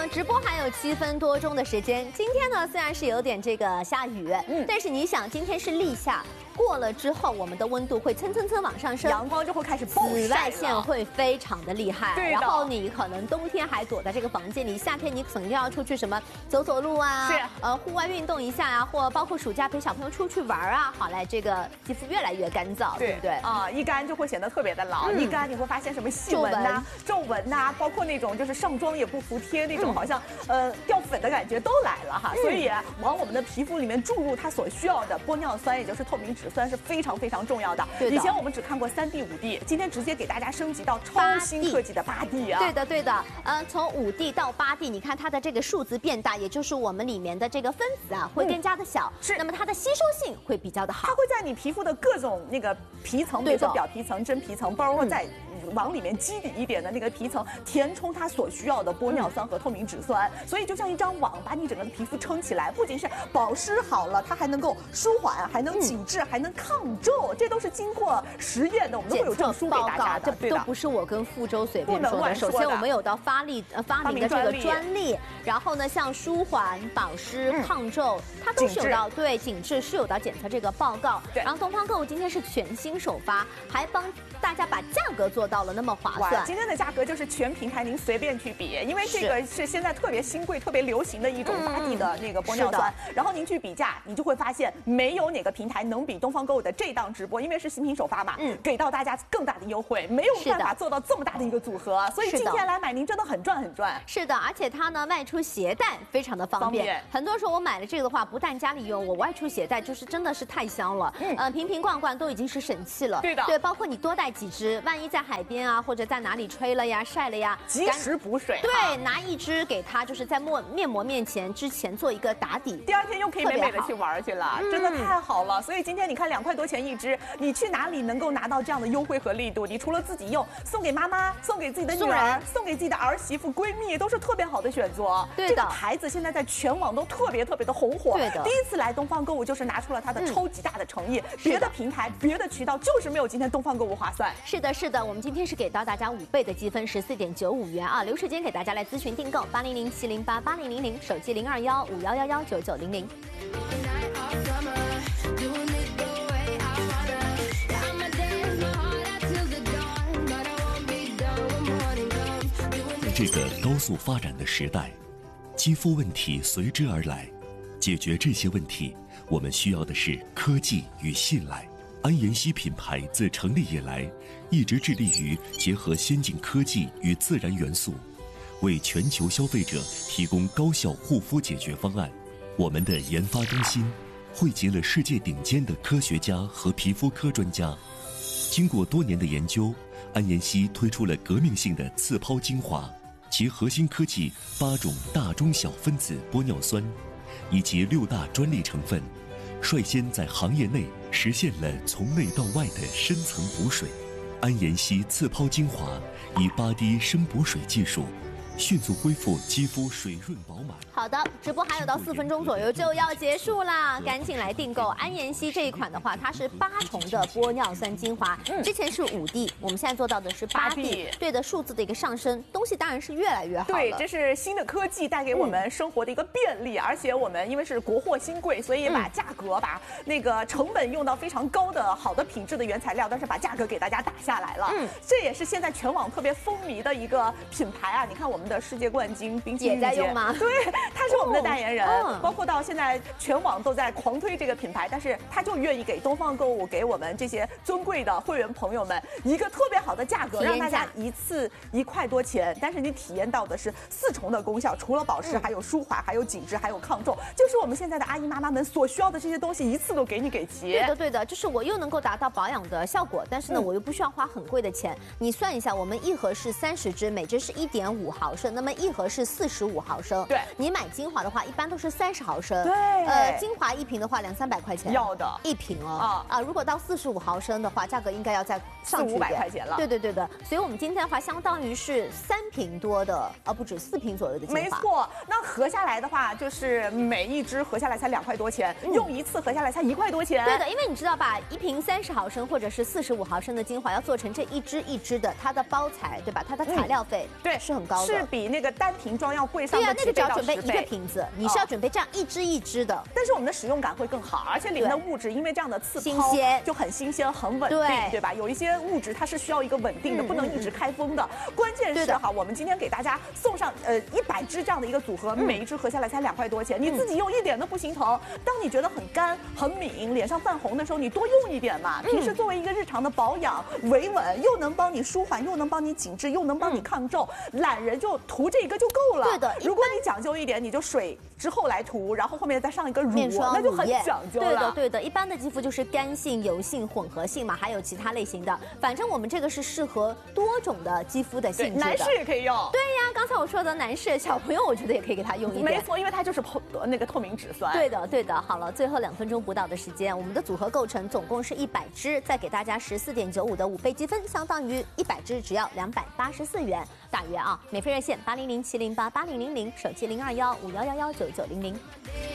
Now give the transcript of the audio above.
直播还有7分多钟的时间。今天呢，虽然是有点这个下雨，但是你想，今天是立夏。 过了之后，我们的温度会蹭蹭蹭往上升， 阳光就会开始暴晒了， 紫外线会非常的厉害。 对的。 然后你可能冬天还躲在这个房间里，夏天你肯定要出去什么走走路啊， 是户外运动一下啊，或包括暑假陪小朋友出去玩啊，好来这个肌肤越来越干燥，对不对？ 啊，一干就会显得特别的老，一干你会发现什么细纹呐、皱纹呐，包括那种就是上妆也不服帖那种，好像掉粉的感觉都来了哈。所以往我们的皮肤里面注入它所需要的玻尿酸，也就是透明质酸，是非常重要的。以前我们只看过3D、5D， 今天直接给大家升级到超新科技的8D 啊。 对的，从5D 到8D， 你看它的这个数字变大，也就是我们里面的这个分子啊会更加的小， 是。 那么它的吸收性会比较的好， 它会在你皮肤的各种那个皮层，比如说表皮层、真皮层，包括在。 往里面基底一点的那个皮层填充它所需要的玻尿酸和透明质酸，所以就像一张网，把你整个的皮肤撑起来。不仅是保湿好了，它还能够舒缓，还能紧致，还能抗皱，这都是经过实验的，我们都会有证书给大家的。 这都不是我跟傅周随便说的。首先我们有到发明的这个专利，然后呢，像舒缓、保湿、抗皱，它都是有到紧致是有到检测这个报告。然后东方购物今天是全新首发，还帮大家把价格做到了那么划算。 今天的价格就是全平台您随便去比，因为这个是现在特别新贵、特别流行的一种8D 的那个玻尿酸。然后您去比价，你就会发现没有哪个平台能比东方购物的这档直播，因为是新品首发嘛，给到大家更大的优惠，没有办法做到这么大的一个组合。所以今天来买，您真的很赚。 是的，而且它呢外出携带非常的方便。很多时候我买了这个的话，不但家里用，我外出携带就是真的是太香了。瓶瓶罐罐都已经是神器了。 对的， 对，包括你多带几支，万一在海边啊，或者在哪里吹了呀、晒了呀， 及时补水。 对，拿一支给它，就是在面膜之前做一个打底， 第2天又可以美美的去玩去了，真的太好了。所以今天你看2块多钱一支，你去哪里能够拿到这样的优惠和力度？你除了自己用，送给妈妈，送给自己的女儿，送给自己的儿媳妇、闺蜜，都是特别好的选择。 对的， 这个牌子现在在全网都特别的红火。 对的， 第一次来东方购物就是拿出了它的超级大的诚意，别的平台、别的渠道就是没有今天东方购物划算。 是的，我们今天是给到大家5倍的积分，14.95元啊！留时间给大家来咨询订购，800-708-8000，手机021511199900。 在这个高速发展的时代，肌肤问题随之而来。解决这些问题，我们需要的是科技与信赖。安妍希品牌自成立以来，一直致力于结合先进科技与自然元素，为全球消费者提供高效护肤解决方案。我们的研发中心汇集了世界顶尖的科学家和皮肤科专家，经过多年的研究，安妍希推出了革命性的刺抛精华，其核心科技8种大中小分子玻尿酸，以及6大专利成分，率先在行业内实现了从内到外的深层补水。安妍希刺抛精华以8D 深补水技术，迅速恢复肌肤水润饱满。 好的，直播还有到4分钟左右就要结束啦，赶紧来订购安妍希这一款的话，它是8重的玻尿酸精华，之前是5D，我们现在做到的是8D，对的，数字的一个上升，东西当然是越来越好了。 对，这是新的科技带给我们生活的一个便利，而且我们因为是国货新贵，所以把价格、把那个成本用到非常高的好的品质的原材料，但是把价格给大家打下来了。这也是现在全网特别风靡的一个品牌啊！你看我们的世界冠军冰淇淋也在用吗？ 对。他是我们的代言人，包括到现在全网都在狂推这个品牌，但是他就愿意给东方购物，给我们这些尊贵的会员朋友们一个特别好的价格，让大家一次1块多钱，但是你体验到的是4重的功效，除了保湿，还有舒缓，还有紧致，还有抗皱，就是我们现在的阿姨妈妈们所需要的这些东西，一次都给你给齐。 对的，就是我又能够达到保养的效果，但是呢，我又不需要花很贵的钱。你算一下，我们1盒是30支，每支是1.5毫升，那么1盒是45毫升。 对， 你买精华的话，一般都是30毫升。 对， 精华1瓶的话200-300块钱。 要的 1瓶哦。如果到45毫升的话，价格应该要再上去 400-500块钱了。 对的，所以我们今天的话，相当于是3瓶多的，不止4瓶左右的精华。 没错，那合下来的话，就是每一支合下来才2块多钱，用一次合下来才1块多钱。 对的，因为你知道吧，1瓶30毫升或者是45毫升的精华，要做成这一支一支的，它的包材对吧？它的材料费对是很高的。 是是比那个单瓶装要贵上对呀，那个只要到准备 10 1个瓶子，你是要准备这样一支一支的。 但是我们的使用感会更好，而且里面的物质因为这样的刺新抛鲜就很新鲜、很稳定，对吧？有一些物质它是需要一个稳定的，不能一直开封的。关键是哈，我们今天给大家送上100支这样的一个组合，每一支合下来才2块多钱，你自己用一点都不心疼。当你觉得很干、很敏，脸上泛红的时候，你多用一点嘛。平时作为一个日常的保养，维稳又能帮你舒缓，又能帮你紧致，又能帮你抗皱，懒人就涂这个就够了。 对的， 如果你讲究一点，你就水之后来涂，然后后面再上一个乳，那就很讲究了。 对的，对的。一般的肌肤就是干性、油性、混合性嘛，还有其他类型的。反正我们这个是适合多种的肌肤的性质的。 男士也可以用。 对呀，刚才我说的男士、小朋友，我觉得也可以给他用一点。 没错，因为它就是那个透明质酸。 对的，对的。好了，最后2分钟不到的时间，我们的组合构成总共是100支，再给大家14.95的5倍积分，相当于100支只要284元，大约啊。免费热线80070088000，手机02151119900。